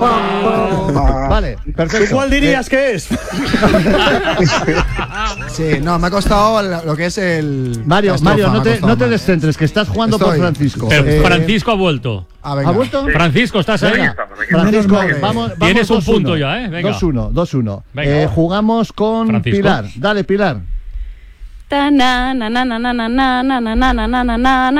Vale, perfecto. ¿Cuál dirías que es? Sí, no, me ha costado lo que es el. Mario, no te Mario. descentres, que estás jugando por Francisco. Pero Francisco ha vuelto. Venga. ¿Ha vuelto? Francisco, ¿estás ahí? Francisco, Menos mal. vamos. Tienes un 2-1. punto ya, ¿eh? Venga. 2-1. Venga. Jugamos con Francisco. Pilar. Dale, Pilar. Ta na na na na na na na na na na na na